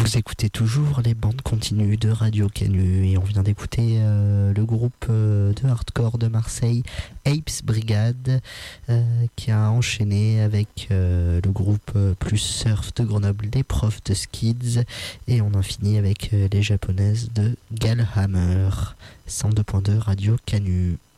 Vous écoutez toujours les bandes continues de Radio Canu et on vient d'écouter le groupe de hardcore de Marseille, Apes Brigade, qui a enchaîné avec le groupe plus surf de Grenoble, les profs de Skids, et on a fini avec les japonaises de Galhammer. 102.2 Radio Canu.